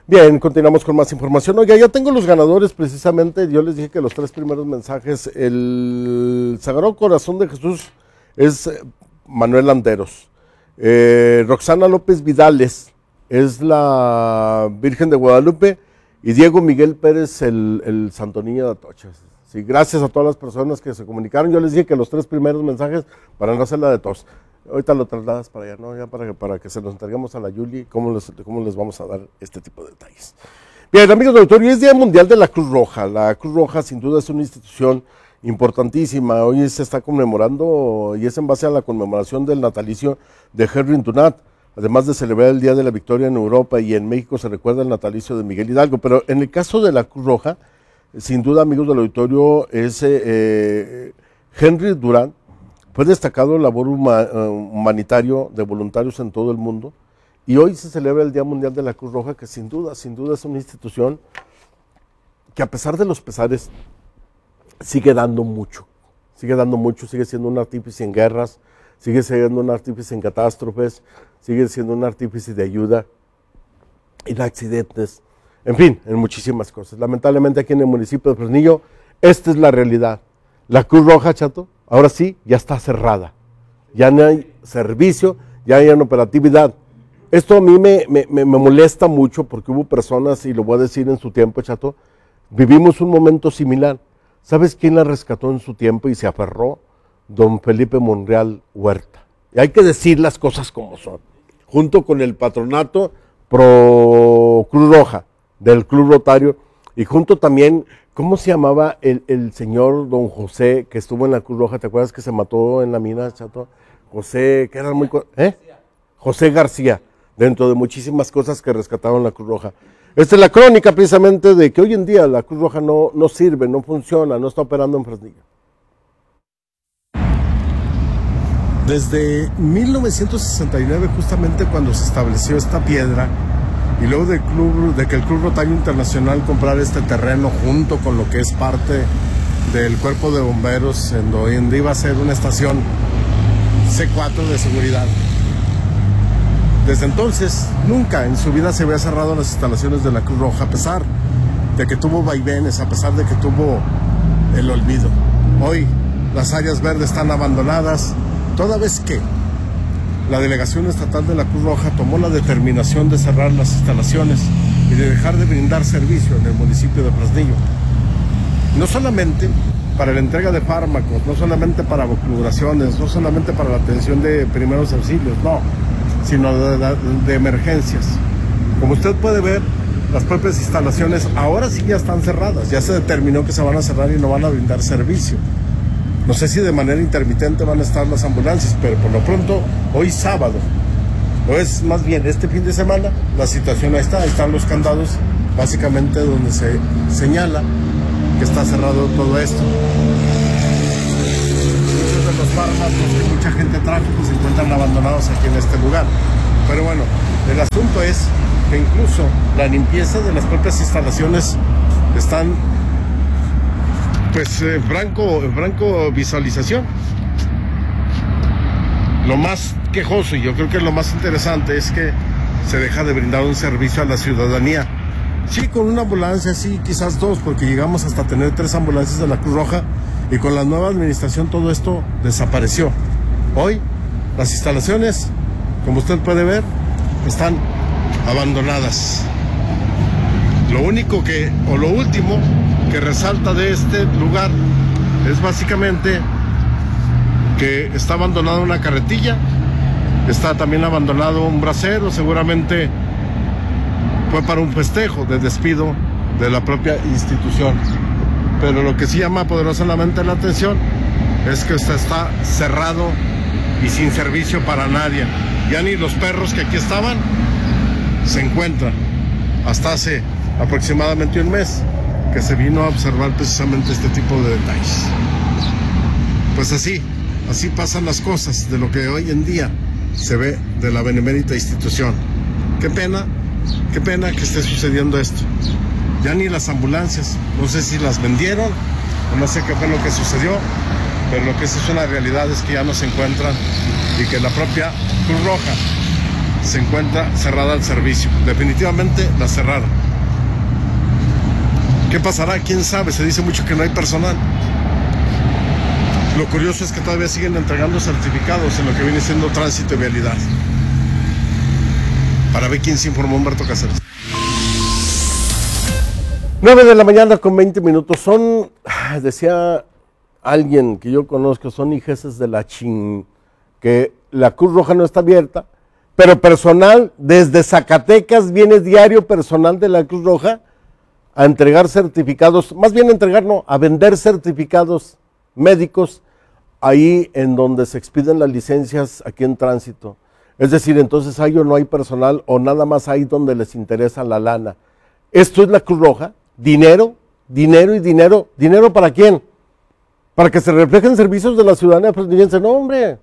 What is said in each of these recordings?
Bien, continuamos con más información. Oiga, ya tengo los ganadores precisamente. Yo les dije que los 3 primeros mensajes, el Sagrado Corazón de Jesús es Manuel Landeros. Roxana López Vidales es la Virgen de Guadalupe y Diego Miguel Pérez el Santo Niño de Atocha. Sí, gracias a todas las personas que se comunicaron. Yo les dije que los 3 primeros mensajes para no hacerla de tos. Ahorita lo trasladas para allá, ¿no? Ya para que se los entreguemos a la Yuli, cómo les vamos a dar este tipo de detalles. Bien, amigos del auditorio, es Día Mundial de la Cruz Roja. La Cruz Roja sin duda es una institución importantísima. Hoy se está conmemorando y es en base a la conmemoración del natalicio de Henry Dunant. Además de celebrar el Día de la Victoria en Europa y en México se recuerda el natalicio de Miguel Hidalgo. Pero en el caso de la Cruz Roja, sin duda, amigos del auditorio, es Henry Dunant. Fue destacado labor humanitario de voluntarios en todo el mundo y hoy se celebra el Día Mundial de la Cruz Roja, que sin duda es una institución que a pesar de los pesares sigue dando mucho, sigue siendo un artífice en guerras, sigue siendo un artífice en catástrofes, sigue siendo un artífice de ayuda y de accidentes, en fin, en muchísimas cosas. Lamentablemente aquí en el municipio de Fresnillo, esta es la realidad. La Cruz Roja, Chato, ahora sí, ya está cerrada. Ya no hay servicio, ya hay una operatividad. Esto a mí me molesta mucho porque hubo personas, y lo voy a decir en su tiempo, Chato, vivimos un momento similar. ¿Sabes quién la rescató en su tiempo y se aferró? Don Felipe Monreal Huerta. Y hay que decir las cosas como son. Junto con el patronato pro Cruz Roja del Club Rotario y junto también, ¿cómo se llamaba el señor don José que estuvo en la Cruz Roja? ¿Te acuerdas que se mató en la mina, Chato? José, que era muy... José García, dentro de muchísimas cosas que rescataron la Cruz Roja. Esta es la crónica precisamente de que hoy en día la Cruz Roja no sirve, no funciona, no está operando en Fresnillo. Desde 1969, justamente cuando se estableció esta piedra, y luego de que el Club Rotario Internacional comprara este terreno junto con lo que es parte del Cuerpo de Bomberos, en donde iba a ser una estación C4 de seguridad. Desde entonces, nunca en su vida se había cerrado las instalaciones de la Cruz Roja, a pesar de que tuvo vaivenes, a pesar de que tuvo el olvido. Hoy las áreas verdes están abandonadas, toda vez que la Delegación Estatal de la Cruz Roja tomó la determinación de cerrar las instalaciones y de dejar de brindar servicio en el municipio de Fresnillo. No solamente para la entrega de fármacos, no solamente para vacunaciones, no solamente para la atención de primeros auxilios, no, sino de emergencias. Como usted puede ver, las propias instalaciones ahora sí ya están cerradas, ya se determinó que se van a cerrar y no van a brindar servicio. No sé si de manera intermitente van a estar las ambulancias, pero por lo pronto, hoy sábado, o es más bien este fin de semana, la situación ahí están los candados, básicamente donde se señala que está cerrado todo esto. Muchos de los fármacos que mucha gente trajo se encuentran abandonados aquí en este lugar. Pero bueno, el asunto es que incluso la limpieza de las propias instalaciones están pues en franco visualización. Lo más quejoso y yo creo que lo más interesante es que se deja de brindar un servicio a la ciudadanía. Sí, con una ambulancia, sí, quizás 2, porque llegamos hasta tener 3 ambulancias de la Cruz Roja y con la nueva administración todo esto desapareció. Hoy las instalaciones, como usted puede ver, están abandonadas. Lo único lo último que resalta de este lugar es básicamente que está abandonada una carretilla, está también abandonado un brasero, seguramente fue para un festejo de despido de la propia institución. Pero lo que sí llama poderosamente la atención es que está cerrado y sin servicio para nadie. Ya ni los perros que aquí estaban se encuentran. Hasta hace aproximadamente un mes que se vino a observar precisamente este tipo de detalles. Pues así pasan las cosas de lo que hoy en día se ve de la benemérita institución. Qué pena que esté sucediendo esto. Ya ni las ambulancias, no sé si las vendieron o no sé qué fue lo que sucedió, pero lo que es una realidad es que ya no se encuentran y que la propia Cruz Roja se encuentra cerrada al servicio. Definitivamente la cerraron. ¿Qué pasará? ¿Quién sabe? Se dice mucho que no hay personal. Lo curioso es que todavía siguen entregando certificados en lo que viene siendo tránsito y vialidad. Para ver quién se informó, Humberto Cáceres. 9 de la mañana con 20 minutos. Son, decía alguien que yo conozco, son hijeses de la que la Cruz Roja no está abierta, pero personal desde Zacatecas viene diario personal de la Cruz Roja a entregar certificados, más bien a vender certificados médicos ahí en donde se expiden las licencias aquí en tránsito. Es decir, entonces ahí o no hay personal o nada más ahí donde les interesa la lana. Esto es la Cruz Roja, dinero, dinero y dinero. ¿Dinero para quién? Para que se reflejen servicios de la ciudadanía. Pues fíjense, no hombre.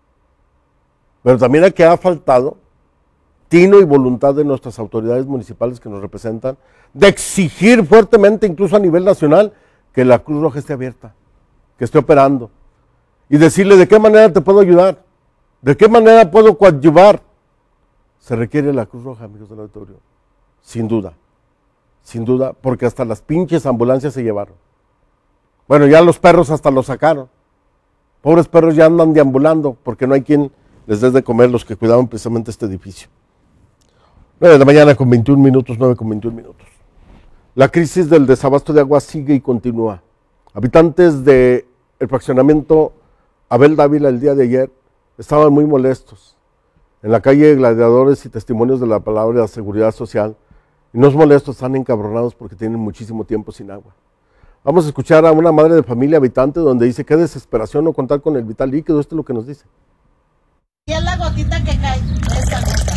Pero también aquí ha faltado tino y voluntad de nuestras autoridades municipales que nos representan de exigir fuertemente, incluso a nivel nacional, que la Cruz Roja esté abierta, que esté operando. Y decirle de qué manera te puedo ayudar, de qué manera puedo coadyuvar. Se requiere la Cruz Roja, amigos del auditorio. Sin duda, porque hasta las pinches ambulancias se llevaron. Bueno, ya los perros hasta los sacaron. Pobres perros ya andan deambulando porque no hay quien les dé de comer, los que cuidaban precisamente este edificio. 9 de la mañana con 21 minutos, 9 con 21 minutos. La crisis del desabasto de agua sigue y continúa. Habitantes del fraccionamiento Abel Dávila el día de ayer estaban muy molestos. En la calle Gladiadores y Testimonios de la Palabra de la Seguridad Social. Y no es molesto, están encabronados porque tienen muchísimo tiempo sin agua. Vamos a escuchar a una madre de familia habitante donde dice qué desesperación no contar con el vital líquido. Esto es lo que nos dice. Y es la gotita que cae, esa gota.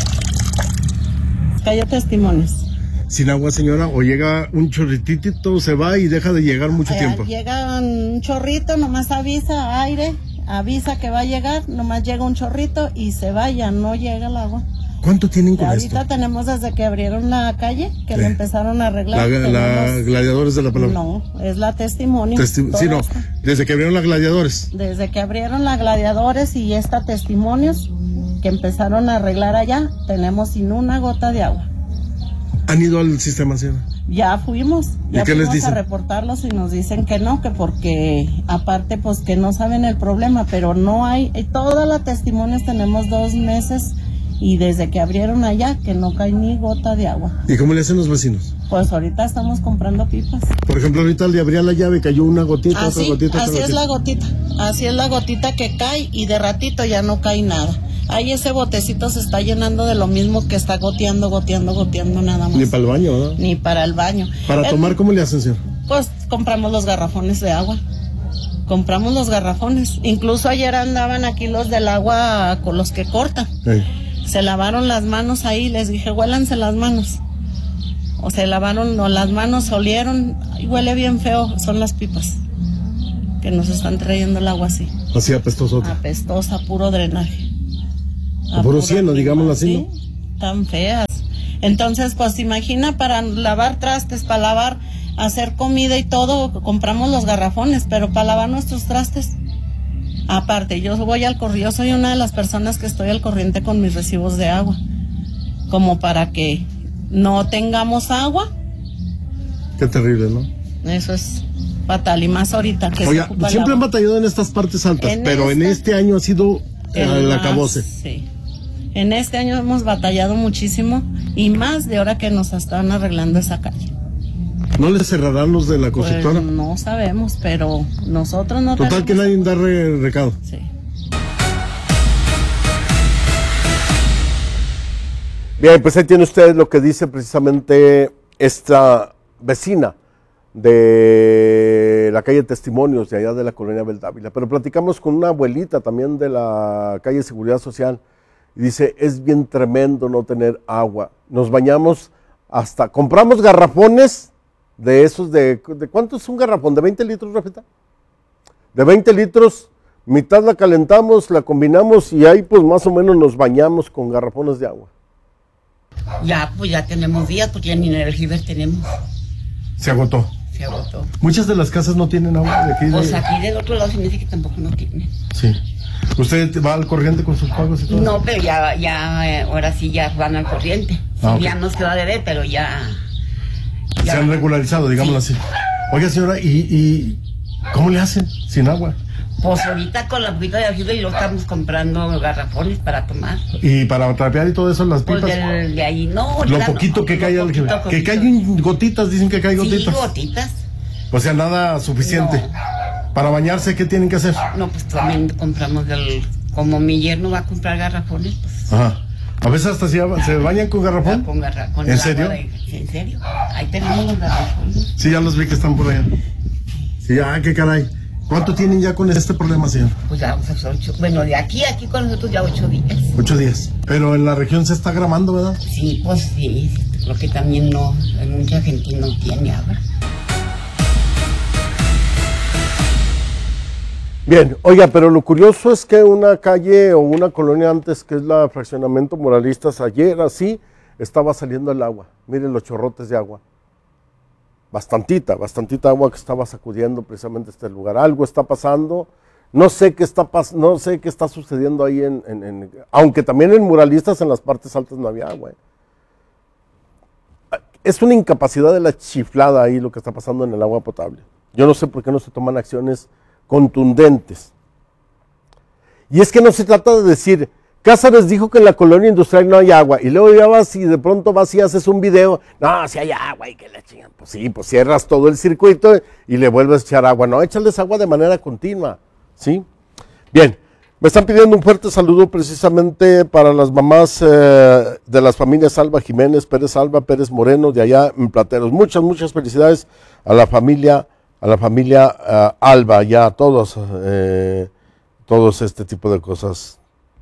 Cayó Testimonios. Sin agua, señora, o llega un chorritito, se va y deja de llegar mucho tiempo. Llega un chorrito, nomás avisa aire, avisa que va a llegar, nomás llega un chorrito y se va, ya no llega el agua. ¿Cuánto tienen con ahorita esto? Tenemos desde que abrieron la calle, que lo empezaron a arreglar. La Gladiadores de la Palabra. No, es la Testimonio. Sí, no, desde que abrieron la Gladiadores. Desde que abrieron la Gladiadores y esta Testimonios, que empezaron a arreglar allá, tenemos sin una gota de agua. ¿Han ido al sistema, señora? Ya fuimos, ¿Y qué les dicen? A reportarlos y nos dicen que no, que porque aparte pues que no saben el problema, pero no hay, todas las Testimonios tenemos 2 meses y desde que abrieron allá que no cae ni gota de agua. ¿Y cómo le hacen los vecinos? Pues ahorita estamos comprando pipas. Por ejemplo, ahorita le abría la llave, cayó una gotita, otra gotita. Así es la gotita, así es la gotita que cae y de ratito ya no cae nada. Ahí ese botecito se está llenando de lo mismo que está goteando nada más. Ni para el baño, ¿verdad? Ni para el baño. ¿Para tomar cómo le hacen, señor? Pues compramos los garrafones de agua. Compramos los garrafones. Incluso ayer andaban aquí los del agua con los que cortan. Se lavaron las manos ahí, les dije, huélanse las manos. O se lavaron las manos, olieron, y huele bien feo, son las pipas que nos están trayendo el agua así. Así apestoso. Apestosa, puro drenaje. Puro cieno, digámoslo así, ¿no? Sí, tan feas. Entonces, pues imagina, para lavar trastes, para lavar, hacer comida y todo, compramos los garrafones, pero para lavar nuestros trastes, aparte, yo soy una de las personas que estoy al corriente con mis recibos de agua, como para que no tengamos agua. Qué terrible, ¿no? Eso es fatal, y más ahorita que Oiga, siempre han batallado en estas partes altas, pero en este año ha sido el acabose. Sí. En este año hemos batallado muchísimo y más de ahora que nos están arreglando esa calle. ¿No les cerrarán los de la constructora? Pues no sabemos, pero nosotros no Total tenemos... que nadie da recado. Sí. Bien, pues ahí tiene usted lo que dice precisamente esta vecina de la calle Testimonios, de allá de la colonia Abel Dávila. Pero platicamos con una abuelita también de la calle Seguridad Social y dice, es bien tremendo no tener agua. Nos bañamos hasta, compramos garrafones de esos ¿de cuánto es un garrafón? ¿De 20 litros, Rafita? De 20 litros, mitad la calentamos, la combinamos y ahí pues más o menos nos bañamos con garrafones de agua. Ya, pues ya tenemos días porque ya ni en el aljibe tenemos. Se agotó. se agotó. Muchas de las casas no tienen agua de aquí. Pues aquí del otro lado se me dice que tampoco no tienen. Sí. ¿Usted va al corriente con sus pagos y todo? No, pero ahora sí ya van al corriente. Sí, Okay. Ya nos queda de ver, pero ya Se han regularizado, digámoslo así. Oiga, señora, ¿y cómo le hacen sin agua? Pues ahorita con la poquita de ayuda y lo estamos comprando garrafones para tomar. ¿Y para trapear y todo eso, las Pues pipas? de ahí no. Lo poquito que cae, que caen gotitas, dicen que caen gotitas. Sí, gotitas. O sea, nada suficiente. No. Para bañarse, ¿qué tienen que hacer? No, pues también compramos como mi yerno va a comprar garrafones, pues. Ajá. A veces hasta se bañan con garrafón. Con ¿En el serio? agua ¿En serio? Ahí tenemos los garrafones. Sí, ya los vi que están por allá. Sí, qué caray. ¿Cuánto tienen ya con este problema, señor? Pues ya vamos a 8. Bueno, de aquí con nosotros ya 8 días. 8 días. Pero en la región se está agravando, ¿verdad? Sí, pues sí. Creo que también mucha gente no tiene agua. Bien, oiga, pero lo curioso es que una calle o una colonia antes, que es la Fraccionamiento Moralistas, ayer así estaba saliendo el agua. Miren los chorrotes de agua. Bastantita agua que estaba sacudiendo precisamente este lugar. Algo está pasando. No sé qué está sucediendo ahí aunque también en Muralistas en las partes altas no había agua. Es una incapacidad de la chiflada ahí lo que está pasando en el agua potable. Yo no sé por qué no se toman acciones contundentes. Y es que no se trata de decir, Cázares dijo que en la colonia industrial no hay agua, y luego ya vas y de pronto vas y haces un video, no, si hay agua, y que la chingan. Pues sí, pues cierras todo el circuito y le vuelves a echar agua. No, échales agua de manera continua, ¿sí? Bien, me están pidiendo un fuerte saludo precisamente para las mamás de las familias Alba Jiménez, Pérez Alba, Pérez Moreno, de allá en Plateros. Muchas felicidades a la familia Alba, ya todos este tipo de cosas.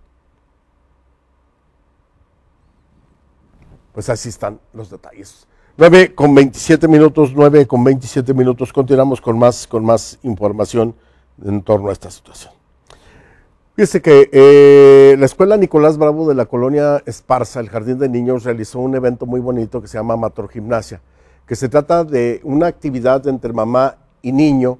Pues así están los detalles. 9:27 minutos, continuamos con más información en torno a esta situación. Fíjese que la escuela Nicolás Bravo de la colonia Esparza, el Jardín de Niños, realizó un evento muy bonito que se llama Matrogimnasia, que se trata de una actividad entre mamá y niño.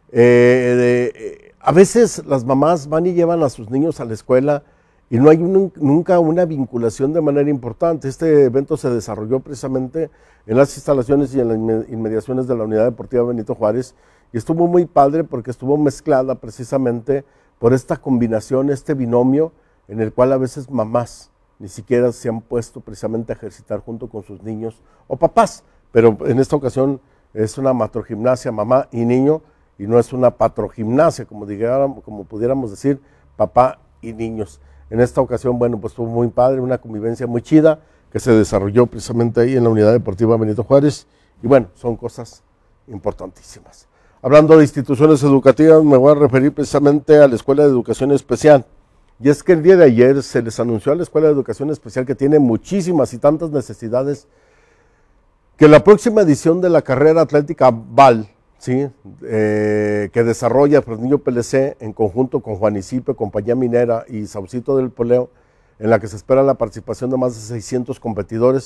A veces las mamás van y llevan a sus niños a la escuela y no hay nunca una vinculación de manera importante. Este evento se desarrolló precisamente en las instalaciones y en las inmediaciones de la Unidad Deportiva Benito Juárez, y estuvo muy padre porque estuvo mezclada precisamente por esta combinación, este binomio, en el cual a veces mamás ni siquiera se han puesto precisamente a ejercitar junto con sus niños, o papás, pero en esta ocasión es una matrogimnasia, mamá y niño, y no es una patrogimnasia, como pudiéramos decir, papá y niños. En esta ocasión, bueno, pues estuvo muy padre, una convivencia muy chida que se desarrolló precisamente ahí en la Unidad Deportiva Benito Juárez, y bueno, son cosas importantísimas. Hablando de instituciones educativas, me voy a referir precisamente a la Escuela de Educación Especial, y es que el día de ayer se les anunció a la Escuela de Educación Especial, que tiene muchísimas y tantas necesidades, que la próxima edición de la carrera atlética VAL, ¿sí? Que desarrolla Fresnillo PLC en conjunto con Juanicipe, Compañía Minera y Saucito del Poleo, en la que se espera la participación de más de 600 competidores,